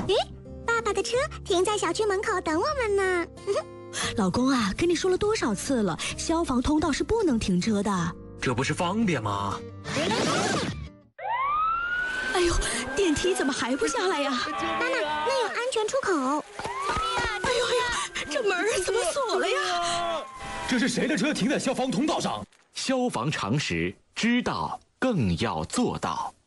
诶，爸爸的车停在小区门口等我们呢。 老公啊，跟你说了多少次了，消防通道是不能停车的。 这不是方便吗？ 哎呦，电梯怎么还不下来呀？ 妈妈，那有安全出口。 哎呦，这门怎么锁了呀？ 这是谁的车停在消防通道上？ 消防常识，知道更要做到。